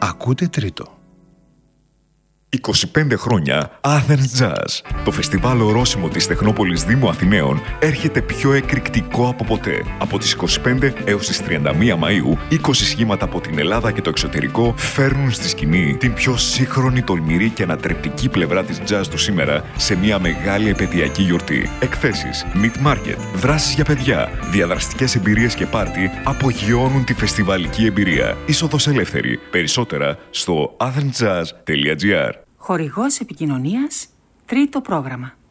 Ακούτε τρίτο. 25 χρόνια Athens Jazz. Το φεστιβάλ ορόσημο της Τεχνόπολης Δήμου Αθηναίων έρχεται πιο εκρηκτικό από ποτέ. Από τις 25 έως τις 31 Μαΐου, 20 σχήματα από την Ελλάδα και το εξωτερικό φέρνουν στη σκηνή την πιο σύγχρονη, τολμηρή και ανατρεπτική πλευρά της jazz του σήμερα σε μια μεγάλη επαιτειακή γιορτή. Εκθέσεις, meet market, δράσεις για παιδιά, διαδραστικές εμπειρίες και πάρτι απογειώνουν τη φεστιβαλική εμπειρία. Είσοδος ελεύθερη. Περισσότερα στο athensjazz.gr. Χορηγός επικοινωνίας, τρίτο πρόγραμμα.